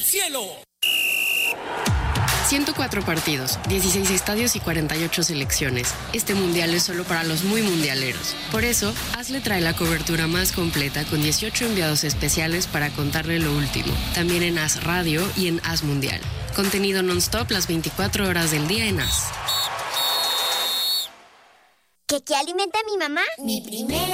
cielo. 104 partidos, 16 estadios y 48 selecciones. Este mundial es solo para los muy mundialeros. Por eso, Hazle trae la cobertura más completa con 18 enviados especiales para contarle lo último. También en Haz Radio y en Haz Mundial. Contenido non-stop las 24 horas del día en Haz. ¿Qué alimenta a mi mamá? Mi primera